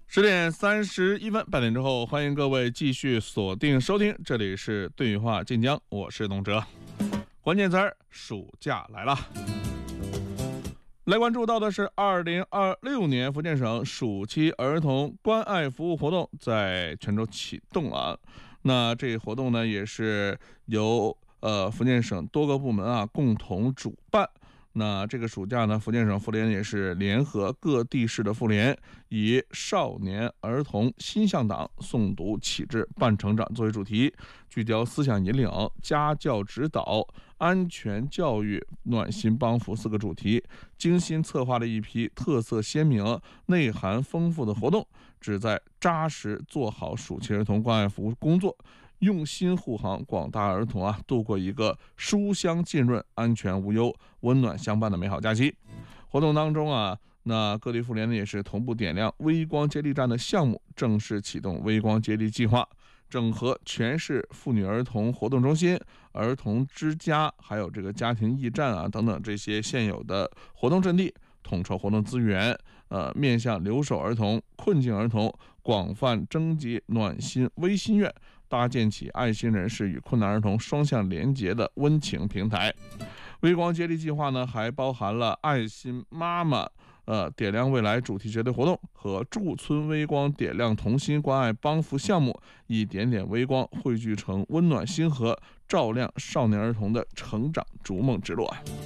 10点31分，8点之后，欢迎各位继续锁定收听，这里是对话晋江，我是董哲。关键词儿：暑假来了。来关注到的是2026年福建省暑期儿童关爱服务活动在泉州启动了。那这个活动呢，也是由福建省多个部门共同主办。那这个暑假呢，福建省妇联也是联合各地市的妇联，以少年儿童心向党诵读启智伴成长作为主题，聚焦思想引领、家教指导、安全教育、暖心帮扶4个主题，精心策划了一批特色鲜明、内涵丰富的活动，旨在扎实做好暑期儿童关爱服务工作，用心护航广大儿童度过一个书香浸润、安全无忧、温暖相伴的美好假期。活动当中那各地妇联呢也是同步点亮微光接力站的项目，正式启动微光接力计划，整合全市妇女儿童活动中心、儿童之家，还有这个家庭驿站等等这些现有的活动阵地，统筹活动资源，面向留守儿童、困境儿童，广泛征集暖心微心愿，搭建起爱心人士与困难儿童双向连结的温情平台。微光接力计划呢，还包含了爱心妈妈点亮未来主题节的活动和驻村微光点亮童心关爱帮扶项目，一点点微光汇聚成温暖心河，照亮少年儿童的成长逐梦之路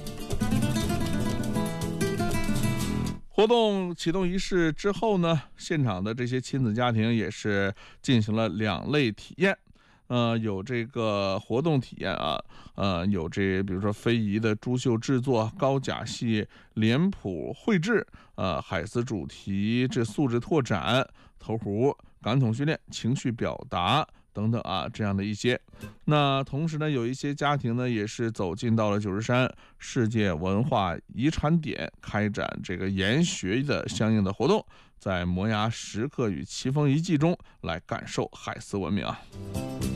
活动启动仪式之后呢，现场的这些亲子家庭也是进行了2类体验。有这个活动体验有这比如说非遗的珠绣制作、高甲戏脸谱绘制、海丝主题这素质拓展、投壶、感统训练、情绪表达等等这样的一些。那同时呢，有一些家庭呢也是走进到了九日山世界文化遗产点，开展这个研学的相应的活动，在摩崖石刻与奇峰遗迹中来感受海丝文明